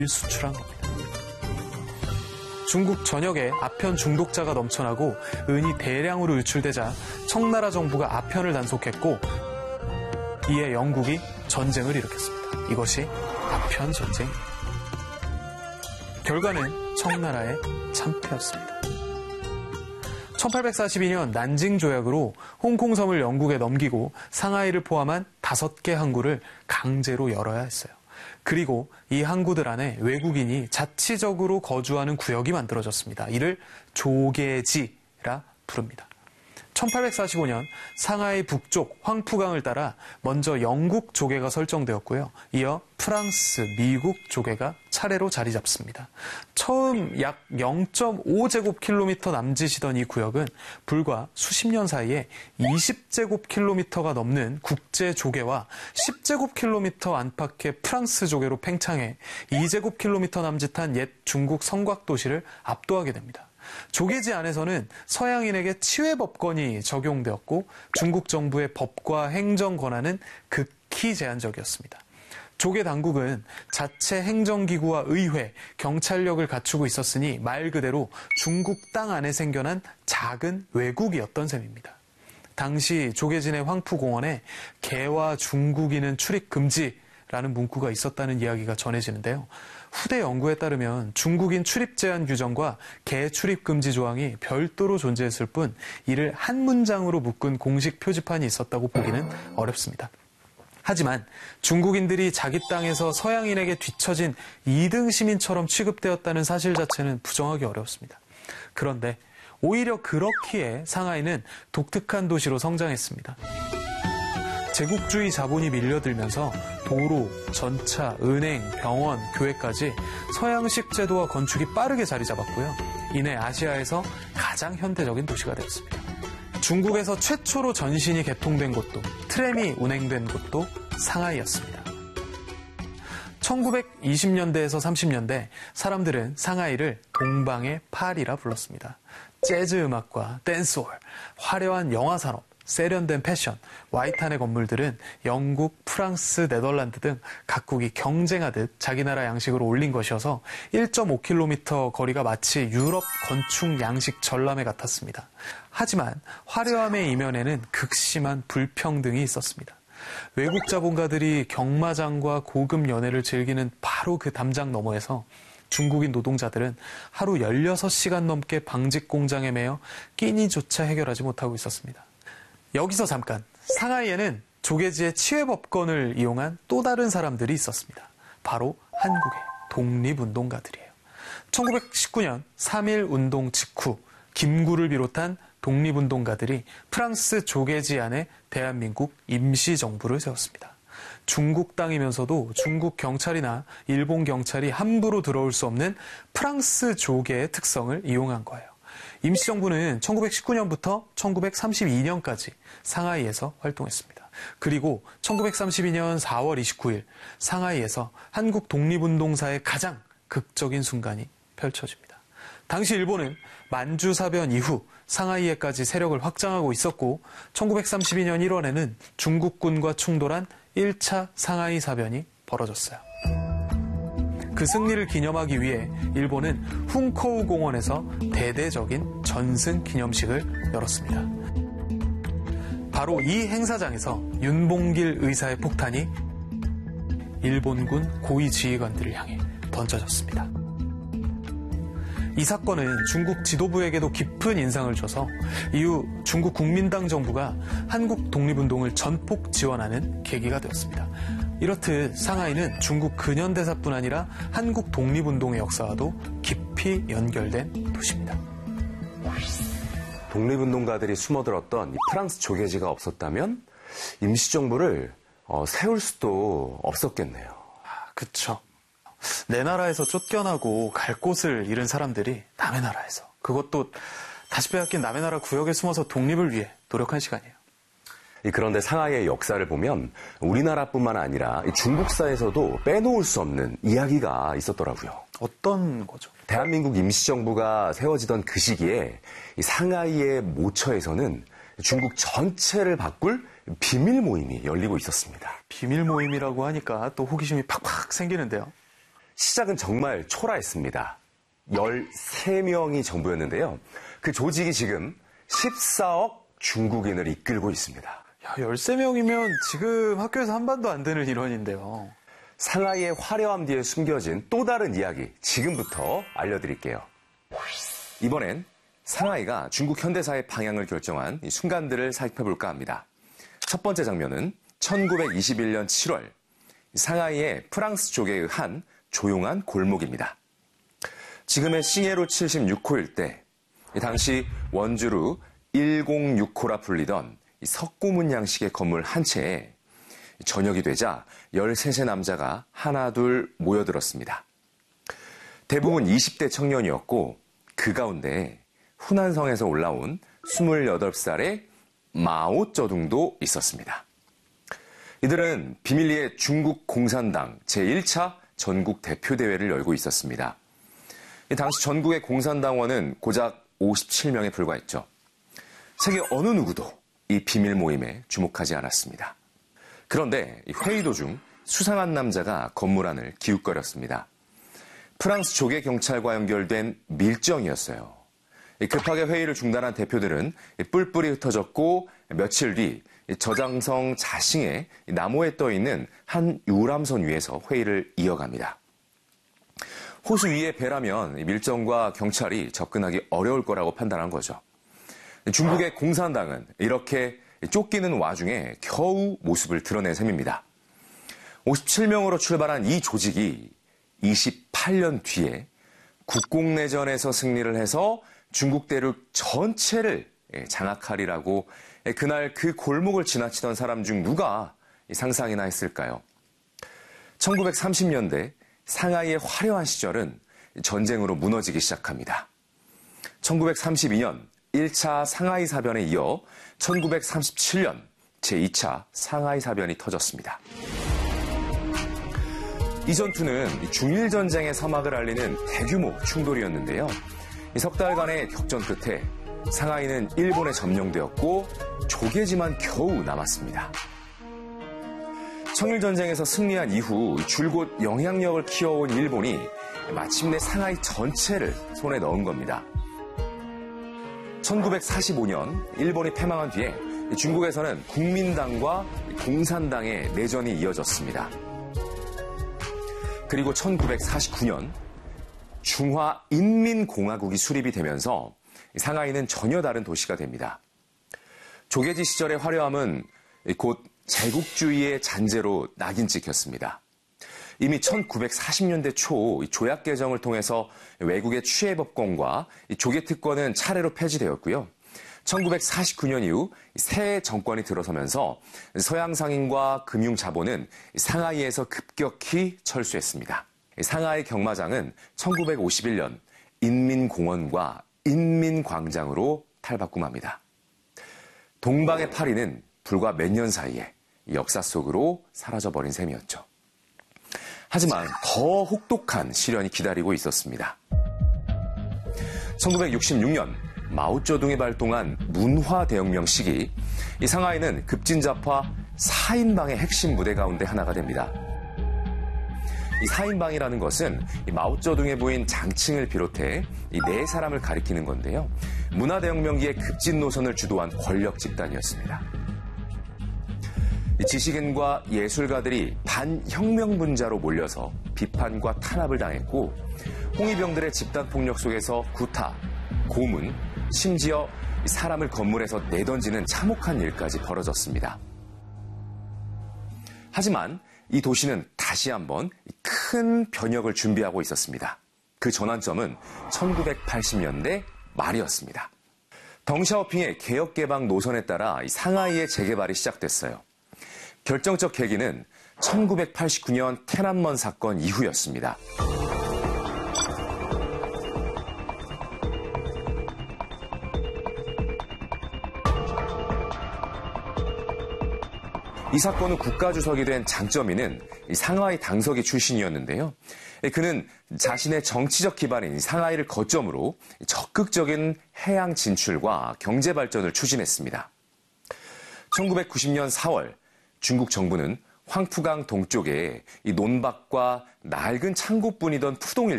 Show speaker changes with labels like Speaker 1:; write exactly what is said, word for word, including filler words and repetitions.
Speaker 1: 수출한 겁니다. 중국 전역에 아편 중독자가 넘쳐나고 은이 대량으로 유출되자 청나라 정부가 아편을 단속했고 이에 영국이 전쟁을 일으켰습니다. 이것이 아편 전쟁입니다. 결과는 청나라의 참패였습니다. 천팔백사십이 년 난징 조약으로 홍콩섬을 영국에 넘기고 상하이를 포함한 다섯 개 항구를 강제로 열어야 했어요. 그리고 이 항구들 안에 외국인이 자치적으로 거주하는 구역이 만들어졌습니다. 이를 조계지라 부릅니다. 천팔백사십오 년 상하이 북쪽 황푸강을 따라 먼저 영국 조계가 설정되었고요. 이어 프랑스, 미국 조계가 차례로 자리 잡습니다. 처음 약 영 점 오 제곱킬로미터 남짓이던 이 구역은 불과 수십 년 사이에 이십 제곱킬로미터가 넘는 국제 조계와 십 제곱킬로미터 안팎의 프랑스 조계로 팽창해 이 제곱킬로미터 남짓한 옛 중국 성곽 도시를 압도하게 됩니다. 조계지 안에서는 서양인에게 치외법권이 적용되었고 중국 정부의 법과 행정 권한은 극히 제한적이었습니다. 조계 당국은 자체 행정기구와 의회, 경찰력을 갖추고 있었으니 말 그대로 중국 땅 안에 생겨난 작은 외국이었던 셈입니다. 당시 조계진의 황푸공원에 개와 중국인은 출입 금지라는 문구가 있었다는 이야기가 전해지는데요. 후대 연구에 따르면 중국인 출입 제한 규정과 개 출입 금지 조항이 별도로 존재했을 뿐 이를 한 문장으로 묶은 공식 표지판이 있었다고 보기는 어렵습니다. 하지만 중국인들이 자기 땅에서 서양인에게 뒤처진 이등 시민처럼 취급되었다는 사실 자체는 부정하기 어렵습니다. 그런데 오히려 그렇기에 상하이는 독특한 도시로 성장했습니다. 제국주의 자본이 밀려들면서 도로, 전차, 은행, 병원, 교회까지 서양식 제도와 건축이 빠르게 자리 잡았고요. 이내 아시아에서 가장 현대적인 도시가 되었습니다. 중국에서 최초로 전신이 개통된 곳도, 트램이 운행된 곳도 상하이였습니다. 천구백이십 년대에서 삼십 년대 사람들은 상하이를 동방의 파리라 불렀습니다. 재즈 음악과 댄스홀, 화려한 영화 산업, 세련된 패션, 와이탄의 건물들은 영국, 프랑스, 네덜란드 등 각국이 경쟁하듯 자기 나라 양식으로 올린 것이어서 일 점 오 킬로미터 거리가 마치 유럽 건축 양식 전람회 같았습니다. 하지만 화려함의 이면에는 극심한 불평등이 있었습니다. 외국 자본가들이 경마장과 고급 연애를 즐기는 바로 그 담장 너머에서 중국인 노동자들은 하루 열여섯 시간 넘게 방직 공장에 매여 끼니조차 해결하지 못하고 있었습니다. 여기서 잠깐, 상하이에는 조계지의 치외법권을 이용한 또 다른 사람들이 있었습니다. 바로 한국의 독립운동가들이에요. 천구백십구 년 삼일 운동 직후 김구를 비롯한 독립운동가들이 프랑스 조계지 안에 대한민국 임시정부를 세웠습니다. 중국 땅이면서도 중국 경찰이나 일본 경찰이 함부로 들어올 수 없는 프랑스 조계의 특성을 이용한 거예요. 임시정부는 천구백십구 년부터 천구백삼십이 년까지 상하이에서 활동했습니다. 그리고 천구백삼십이 년 사월 이십구일 상하이에서 한국 독립운동사의 가장 극적인 순간이 펼쳐집니다. 당시 일본은 만주사변 이후 상하이에까지 세력을 확장하고 있었고 천구백삼십이 년 일월에는 중국군과 충돌한 일 차 상하이 사변이 벌어졌어요. 그 승리를 기념하기 위해 일본은 훈커우 공원에서 대대적인 전승 기념식을 열었습니다. 바로 이 행사장에서 윤봉길 의사의 폭탄이 일본군 고위 지휘관들을 향해 던져졌습니다. 이 사건은 중국 지도부에게도 깊은 인상을 줘서 이후 중국 국민당 정부가 한국 독립운동을 전폭 지원하는 계기가 되었습니다. 이렇듯 상하이는 중국 근현대사뿐 아니라 한국 독립운동의 역사와도 깊이 연결된 도시입니다.
Speaker 2: 독립운동가들이 숨어들었던 이 프랑스 조계지가 없었다면 임시정부를 어, 세울 수도 없었겠네요.
Speaker 1: 아, 그쵸. 내 나라에서 쫓겨나고 갈 곳을 잃은 사람들이 남의 나라에서, 그것도 다시 빼앗긴 남의 나라 구역에 숨어서 독립을 위해 노력한 시간이에요.
Speaker 2: 그런데 상하이의 역사를 보면 우리나라뿐만 아니라 중국사에서도 빼놓을 수 없는 이야기가 있었더라고요.
Speaker 1: 어떤 거죠?
Speaker 2: 대한민국 임시정부가 세워지던 그 시기에 이 상하이의 모처에서는 중국 전체를 바꿀 비밀 모임이 열리고 있었습니다.
Speaker 1: 비밀 모임이라고 하니까 또 호기심이 팍팍 생기는데요.
Speaker 2: 시작은 정말 초라했습니다. 열세 명이 전부였는데요. 그 조직이 지금 십사억 중국인을 이끌고 있습니다.
Speaker 1: 야, 열세 명이면 지금 학교에서 한 반도 안 되는 인원인데요.
Speaker 2: 상하이의 화려함 뒤에 숨겨진 또 다른 이야기 지금부터 알려드릴게요. 이번엔 상하이가 중국 현대사의 방향을 결정한 이 순간들을 살펴볼까 합니다. 첫 번째 장면은 천구백이십일 년 칠월 상하이의 프랑스 쪽에 의한 조용한 골목입니다. 지금의 싱예로 칠십육 호일 때 당시 원주루 백육 호라 불리던 석고문 양식의 건물 한 채에 저녁이 되자 열세 세 남자가 하나둘 모여들었습니다. 대부분 이십 대 청년이었고 그 가운데 후난성에서 올라온 스물여덟 살의 마오쩌둥도 있었습니다. 이들은 비밀리에 중국 공산당 제일 차 전국 대표대회를 열고 있었습니다. 당시 전국의 공산당원은 고작 오십칠 명에 불과했죠. 세계 어느 누구도 이 비밀 모임에 주목하지 않았습니다. 그런데 회의 도중 수상한 남자가 건물 안을 기웃거렸습니다. 프랑스 조계 경찰과 연결된 밀정이었어요. 급하게 회의를 중단한 대표들은 뿔뿔이 흩어졌고 며칠 뒤 저장성 자싱에 나무에 떠있는 한 유람선 위에서 회의를 이어갑니다. 호수 위에 배라면 밀정과 경찰이 접근하기 어려울 거라고 판단한 거죠. 중국의 공산당은 이렇게 쫓기는 와중에 겨우 모습을 드러낸 셈입니다. 오십칠 명으로 출발한 이 조직이 이십팔 년 뒤에 국공내전에서 승리를 해서 중국 대륙 전체를 장악하리라고 그날 그 골목을 지나치던 사람 중 누가 상상이나 했을까요? 천구백삼십 년대 상하이의 화려한 시절은 전쟁으로 무너지기 시작합니다. 천구백삼십이 년 일 차 상하이 사변에 이어 천구백삼십칠 년 제이 차 상하이 사변이 터졌습니다. 이 전투는 중일 전쟁의 서막을 알리는 대규모 충돌이었는데요. 석 달간의 격전 끝에 상하이는 일본에 점령되었고 조개지만 겨우 남았습니다. 청일전쟁에서 승리한 이후 줄곧 영향력을 키워온 일본이 마침내 상하이 전체를 손에 넣은 겁니다. 천구백사십오 년 일본이 패망한 뒤에 중국에서는 국민당과 공산당의 내전이 이어졌습니다. 그리고 천구백사십구 년 중화인민공화국이 수립이 되면서 상하이는 전혀 다른 도시가 됩니다. 조계지 시절의 화려함은 곧 제국주의의 잔재로 낙인 찍혔습니다. 이미 천구백사십 년대 초 조약 개정을 통해서 외국의 취해법권과 조계 특권은 차례로 폐지되었고요. 천구백사십구 년 이후 새 정권이 들어서면서 서양 상인과 금융 자본은 상하이에서 급격히 철수했습니다. 상하이 경마장은 천구백오십일 년 인민공원과 인민광장으로 탈바꿈합니다. 동방의 파리는 불과 몇 년 사이에 역사 속으로 사라져버린 셈이었죠. 하지만 더 혹독한 시련이 기다리고 있었습니다. 천구백육십육 년 마오쩌둥이 발동한 문화대혁명 시기, 이 상하이는 급진잡화 사 인방의 핵심 무대 가운데 하나가 됩니다. 이 사 인방이라는 것은 이 마오쩌둥의 부인 장칭을 비롯해 이 네 사람을 가리키는 건데요. 문화대혁명기의 급진 노선을 주도한 권력 집단이었습니다. 지식인과 예술가들이 반혁명분자로 몰려서 비판과 탄압을 당했고 홍위병들의 집단폭력 속에서 구타, 고문, 심지어 사람을 건물에서 내던지는 참혹한 일까지 벌어졌습니다. 하지만 이 도시는 다시 한번 큰 변혁을 준비하고 있었습니다. 그 전환점은 천구백팔십 년대 말이었습니다. 덩샤오핑의 개혁개방 노선에 따라 상하이의 재개발이 시작됐어요. 결정적 계기는 천구백팔십구 년天安門 사건 이후였습니다. 이 사건은 국가주석이 된 장쩌민은 상하이 당서기 출신이었는데요. 그는 자신의 정치적 기반인 상하이를 거점으로 적극적인 해양 진출과 경제 발전을 추진했습니다. 천구백구십 년 사월 중국 정부는 황푸강 동쪽에 이 논밭과 낡은 창고뿐이던 푸동 일